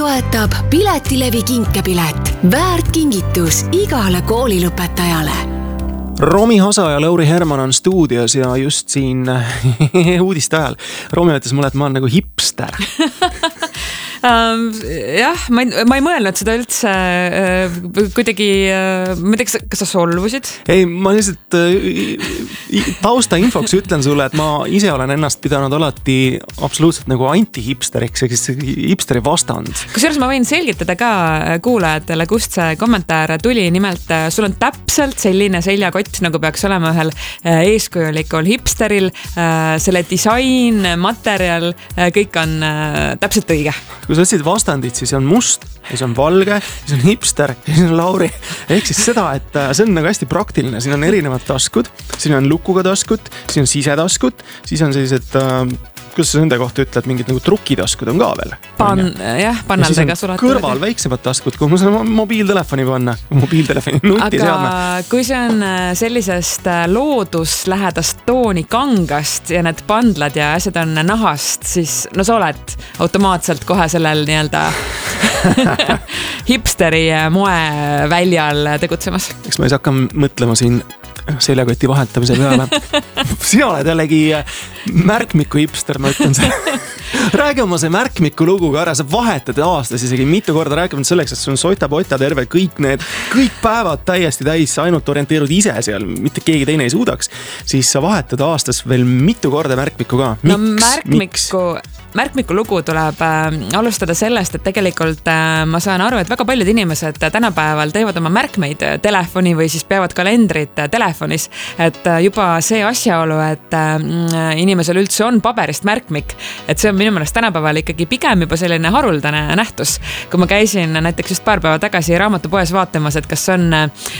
toetab Piletilevi kinkepilet. Väärt kingitus igale koolilõpetajale. Romi Hasa ja Lauri Herman on stuudios ja just siin uudiste ajal. Romi ütles mulle, et ma olen nagu hipster. Jah, ma ei mõelnud seda üldse kuidagi, ma ei tea, kas sa solvusid? Ei, ma lihtsalt tausta infoks ütlen sulle, et ma ise olen ennast pidanud alati absoluutselt nagu anti-hipsteriks, ehk siis hipsteri vastand. Kusjuures ma võin selgitada ka kuulajatele, kust see kommentaar tuli. Nimelt, sul on täpselt selline seljakott, nagu peaks olema ühel eeskujulikul hipsteril. Selle disain, materjal, kõik on täpselt õige. Kui sa otsid vastandid, siis on must, siis on valge, siis on hipster, siis on Lauri. Ehk siis seda, et see on nagu hästi praktiline. Siin on erinevad taskud, siin on lukuga taskud, siin on sisetaskud, siis on sellised, kuidas sa nende kohta ütled, mingid nagu trukitaskud on ka veel. Pannaldega sulatud. Kõrval väiksemad taskud, kuhu ma saan mobiiltelefoni panna, mobiiltelefoni nutiseadme. Aga kui see on sellisest looduslähedast tooni kangast ja need pandlad ja asjad on nahast, siis no sa oled automaatselt kohe sellel nii-öelda hipsteri moe väljal tegutsemas. Eks ma ei saa hakka mõtlema siin seljakoti vahetamise peale. Sina oled jällegi märkmiku hipster, ma ütlen see. Räägi oma see märkmiku lugu ka ära, sa vahetad aastas isegi mitu korda rääkinud selleks, et sul on sota-pota terve kõik päevad täiesti täis, ainult orienteerud ise seal, mitte keegi teine ei suudaks, siis sa vahetad aastas veel mitu korda märkmiku ka. Märkmiku lugu tuleb alustada sellest, et tegelikult ma saan aru, et väga paljud inimesed tänapäeval teevad oma märkmeid telefoni või siis peavad kalendrit telefonis, et juba see asjaolu, et inimesel üldse on paberist märkmik, et see on minu meelest tänapäeval ikkagi pigem juba selline haruldane nähtus. Kui ma käisin näiteks just paar päeva tagasi raamatupoes vaatamas, et kas on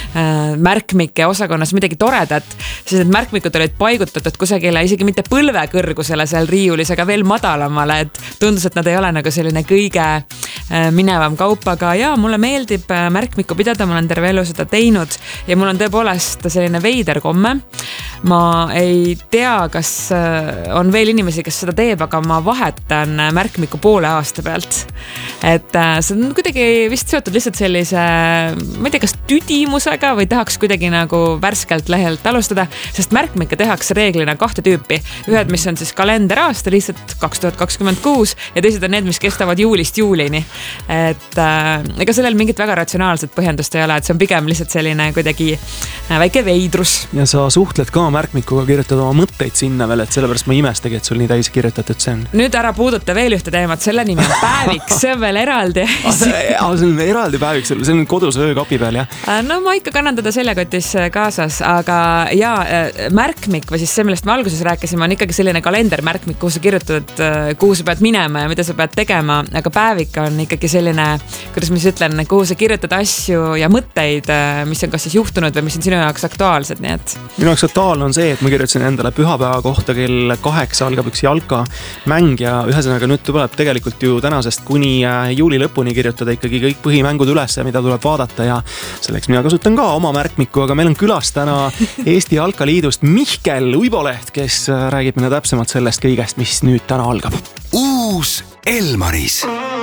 märkmike osakonnas midagi toredat, siis need märkmikud olid paigutatud kusagile isegi mitte põlve kõrgusele seal riiulis, aga veel madalamale, et tundus, et nad ei ole nagu selline kõige minevam kaup, aga jaa, mulle meeldib märkmikku pidada, ma olen terve elu seda teinud ja mul on tõepoolest selline veider komme. Ma ei tea, kas on veel inimesi, kes seda teeb, aga ma vahetan märkmiku poole aasta pealt. Et see on kuidagi vist seotud lihtsalt sellise, ma ei tea, kas tüdimusega või tahaks kuidagi nagu värskelt lehelt alustada, sest märkmikke tehakse reeglina 2 tüüpi. Ühed, mis on siis kalender aasta, lihtsalt 2026 ja teised on need, mis kestavad juulist juulini. Et ega sellel mingit väga ratsionaalset põhjendust ei ole, et see on pigem lihtsalt selline kuidagi väike veidrus. Ja sa suhtled ka märkmikuga, kirjutad oma mõtteid sinna veel, et sellepärast ma imestagi, et sul nii täis kirjutatud see on. Nüüd ära puuduta veel ühte teemat, selle nimi on päevik, see on veel eraldi. See on eraldi päevik, see on kodus öökapi peal, jah? No ma ikka kannan teda seljakotis kaasas, aga märkmik või siis see, millest me alguses rääkisime, on ikkagi selline kalendermärkmik, kuhu sa kirjutad, kuhu sa pead minema ja mida sa pead tegema, aga päevik on ikkagi selline, kuidas ma siis ütlen, kuhu sa kirjutad asju ja mõtteid, mis on kas siis juhtunud või mis on sinu jaoks aktuaalsed, nii et minu jaoks aktuaalne on see, et ma kirjutasin endale pühapäeva kohta kell 8 algab üks jalka mäng ja ühesõnaga nüüd tuleb tegelikult ju tänasest kuni juuli lõpuni kirjutada ikkagi kõik põhimängud üles, mida tuleb vaadata ja selleks mina kasutan ka oma märkmiku, aga meil on külas täna Eesti Jalkaliidust Mihkel Uiboleht, kes räägib meile täpsemalt sellest kõigest, mis nüüd täna algab. Uus Elmaris.